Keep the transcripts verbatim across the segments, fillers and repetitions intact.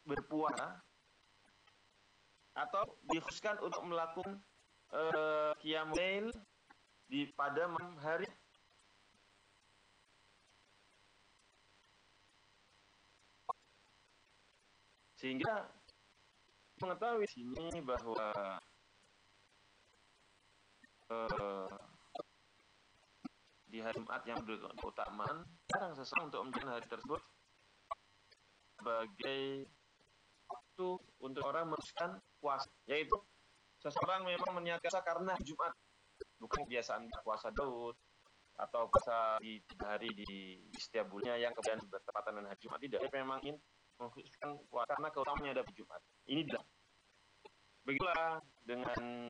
berpuasa atau dikhususkan untuk melakukan uh, qiyamul lail di pada malam hari. Sehingga mengetahui sini bahwa uh, di hari Jumat yang berkeutamaan, jarang seseorang untuk menjalani hari tersebut sebagai waktu untuk orang meneruskan puasa, yaitu seseorang memang meniat puasa karena Jumat, bukan kebiasaan puasa Daud atau puasa di hari di, di setiap bulannya yang kemudian bertepatan dengan hari Jumat. Tidak, dia memang ingin mengkhususkan puasa karena keutamaannya ada di Jumat. Ini tidak. Begitulah dengan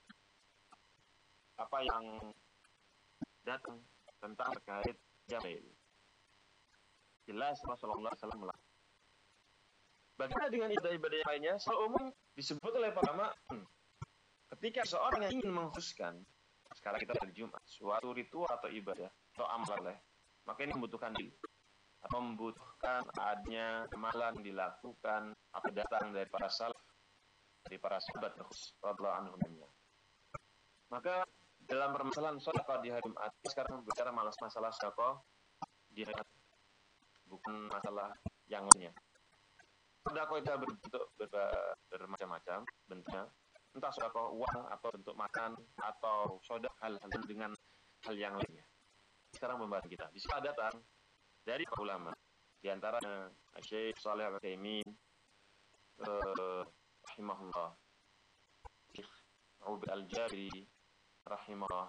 apa yang datang tentang terkait Jamil. Jelas Rasulullah shallallahu alaihi wasallam. Bagaimana dengan ibadah-ibadah yang lainnya? Secara umum disebut oleh para ulama, ketika seorang yang ingin mengkhususkan, sekarang kita hari Jumat, suatu ritual atau ibadah atau amalan, maka ini membutuhkan diri atau membutuhkan adanya amalan dilakukan atau datang dari para salaf, dari para sahabat radhiyallahu anhum. Maka dalam permasalahan sedekah di hari Jumat, sekarang bicara malas masalah sedekah di hari Jumat, bukan masalah yang lainnya. Sedekah itu berbentuk bermacam-macam bentuknya, entah sedekah uang atau bentuk makan atau sedekah hal-hal dengan hal yang lainnya. Sekarang pembahasan kita. Di sini datang dari para ulama, di antaranya Syekh Shalih Al-Utsaimin eh, rahimahullah, Syekh Ubaid Al-Jabiri rahimahullah.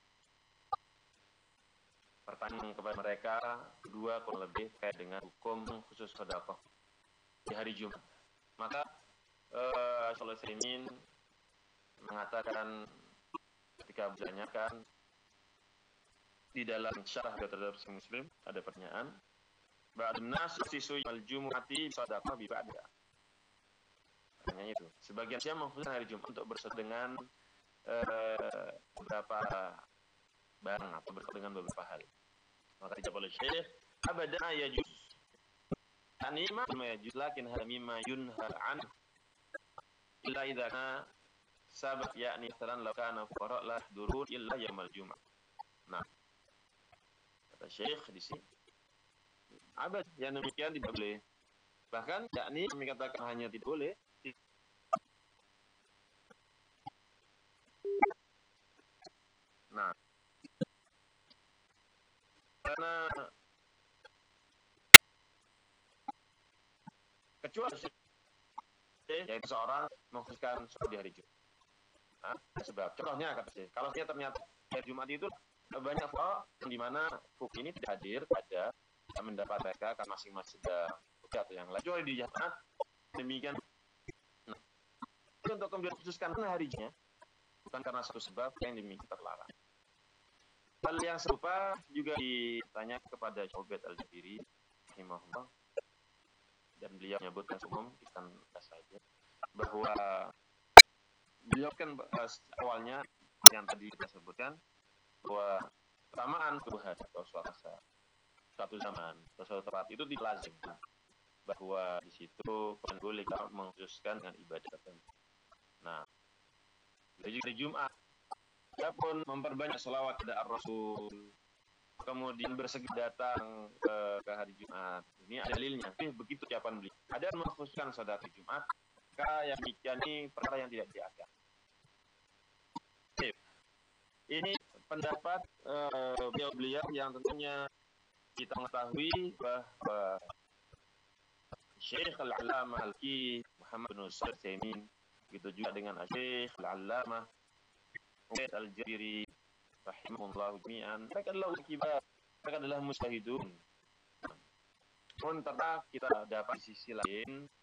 Pertanyaan kepada mereka dua kurang lebih terkait dengan hukum khusus sedekah di hari Jumat. Maka eh, Shalih Al-Utsaimin mengatakan ketika bertanyakan di dalam syarah terhadap Muslim ada pertanyaan, ba'dun nas sisu al-jumu'ati sadaqah bi ba'da. Pertanyaannya itu, sebagian siapa mengkhususkan hari Jumat untuk bersedekah dengan uh, beberapa barang atau bersedekah dengan beberapa hal. Maka dijawab oleh Syekh, abada yajuz. Anima ma yajuz lakin hal mimma yunha an illa idza kana sabab yakni salan law kana fuqara la durun illa yaumul jumu'ah. Nah, kata Syekh di sini, abad yang demikian tidak boleh. Bahkan yakni kami katakan hanya tidak boleh. Nah, karena kecuali yaitu seorang mengkhususkan sholat di hari Jumat. Nah, sebab contohnya kata Syekh, kalau dia ternyata hari Jumat itu banyak fuqaha di mana hukum ini tidak hadir pada mendapat mereka kan masing-masing sudah bekerja atau yang lain. Kecuali di Jumat demikian. Nah, itu untuk kemudian khususkan harinya bukan karena satu sebab yang demikian terlarang. Hal yang serupa juga ditanya kepada Ubaid Al-Jabiri rahimahullah, dan beliau menyebutkan umum kita saja bahwa beliau kan awalnya yang tadi kita sebutkan bahwa samaan Tuhan atau suatu satu zaman atau suatu tempat itu tidak lazim bahwa di situ bukan boleh kita mengkhususkan dengan ibadah tertentu. Nah, dari Jumat dia pun memperbanyak selawat kepada Rasul, kemudian bersegera datang ke, ke hari Jumat. Ini ada dalilnya. Tapi begitu ucapan beliau. Ada yang mengkhususkan salat Jumat, maka yang demikian ini perkara yang tidak diakan. Ini pendapat uh, beliau-beliau yang tentunya kita mengetahui bahwa Syekh Al-Allamah Al-Ki Muhammad bin Shalih Al-Utsaimin, begitu juga dengan Syekh Al-Allamah Ubaid Al-Jabiri rahimahullah jami'an, mereka adalah kibar, mereka adalah mujtahidun. Pun ternyata kita dapat di sisi lain